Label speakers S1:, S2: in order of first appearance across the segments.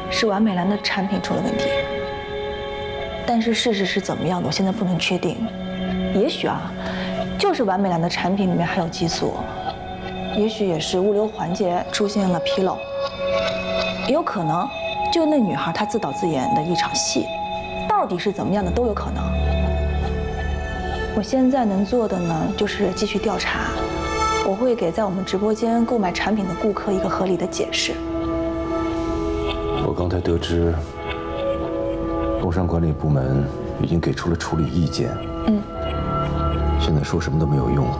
S1: 是完美蓝的产品出了问题。但是事实是怎么样的，我现在不能确定。也许啊，就是完美蓝的产品里面含有激素，也许也是物流环节出现了纰漏，也有可能就那女孩她自导自演的一场戏，到底是怎么样的都有可能。我现在能做的呢，就是继续调查，我会给在我们直播间购买产品的顾客一个合理的解释。
S2: 我刚才得知，工商管理部门已经给出了处理意见。现在说什么都没有用。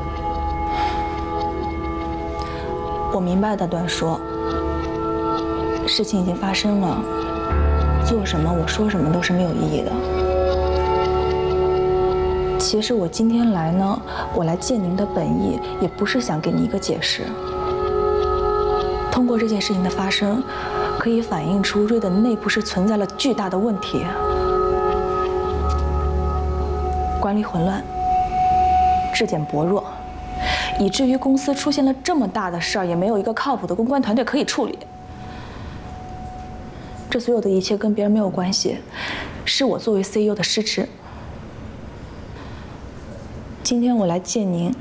S1: 我明白的，段叔。事情已经发生了，做什么我说什么都是没有意义的。其实我今天来呢，我来见您的本意也不是想给你一个解释。通过这件事情的发生，可以反映出瑞的内部是存在了巨大的问题，管理混乱，质检薄弱，以至于公司出现了这么大的事儿，也没有一个靠谱的公关团队可以处理。这所有的一切跟别人没有关系，是我作为 CEO 的失职。今天我来见您，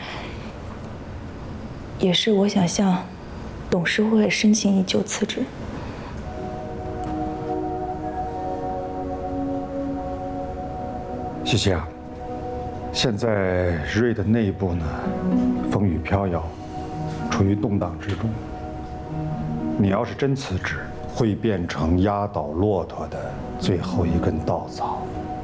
S1: 也是我想向董事会申请以就辞职。
S3: 西西啊，现在瑞的内部呢，风雨飘摇，处于动荡之中。你要是真辞职，会变成压倒骆驼的最后一根稻草。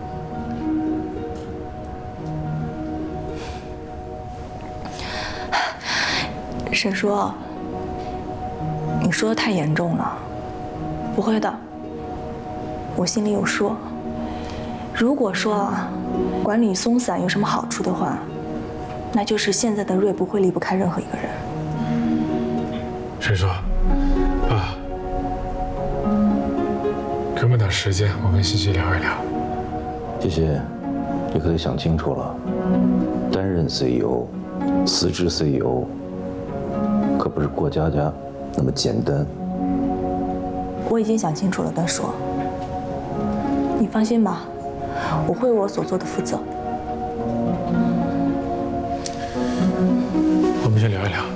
S1: 沈叔，你说的太严重了。不会的，我心里有数。如果说管理松散有什么好处的话，那就是现在的瑞不会离不开任何一个人。
S4: 沈叔，爸，给我们点时间，我跟西西聊一聊。
S2: 西西，你可得想清楚了，担任 CEO， 辞职 CEO， 可不是过家家那么简单。
S1: 我已经想清楚了，段叔，你放心吧，我会为我所做的负责。
S4: 我们先聊一聊。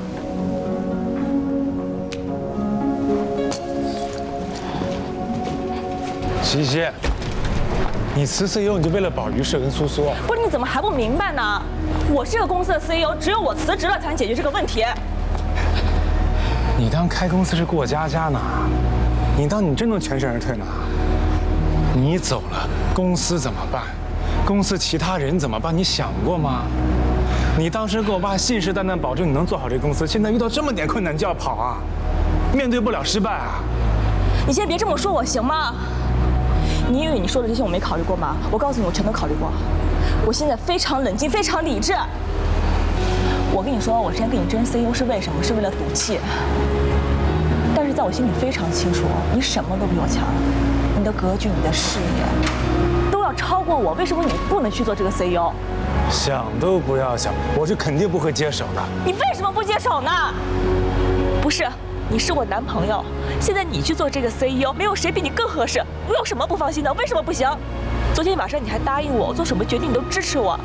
S4: 西西，你辞 CEO 你就为了保于适跟苏苏？
S1: 不是，你怎么还不明白呢？我是个公司的 CEO， 只有我辞职了才能解决这个问题。
S4: 你当开公司是过家家呢？你当你真能全身而退呢？你走了，公司怎么办？公司其他人怎么办？你想过吗？你当时给我爸信誓旦旦保证你能做好这公司，现在遇到这么点困难就要跑啊？面对不了失败啊？
S1: 你先别这么说我行吗？你以为你说的这些我没考虑过吗？我告诉你，我全都考虑过。我现在非常冷静，非常理智。我跟你说，我之前跟你争 CEO 是为什么？是为了赌气。但是在我心里非常清楚，你什么都比我强，你的格局、你的事业都要超过我。为什么你不能去做这个 CEO？
S4: 想都不要想，我是肯定不会接手的。
S1: 你为什么不接手呢？不是，你是我男朋友，现在你去做这个 CEO， 没有谁比你更合适。我有什么不放心的？为什么不行？昨天晚上你还答应我，做什么决定你都支持我。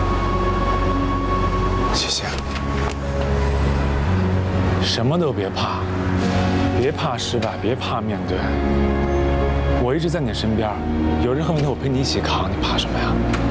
S4: 谢谢。什么都别怕，别怕失败，别怕面对。我一直在你身边，有任何问题我陪你一起扛，你怕什么呀？